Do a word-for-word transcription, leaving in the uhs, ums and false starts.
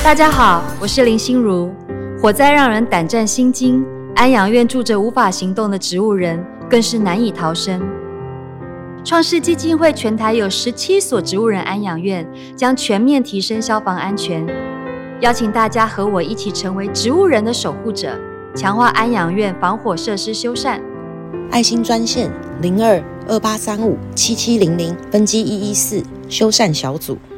大家好，我是林心如。火灾让人胆战心惊，安养院住着无法行动的植物人，更是难以逃生。创世基金会全台有十七所植物人安养院，将全面提升消防安全，邀请大家和我一起成为植物人的守护者，强化安养院防火设施修缮。 爱心专线零二二八三五七七零零分机一一四修缮小组。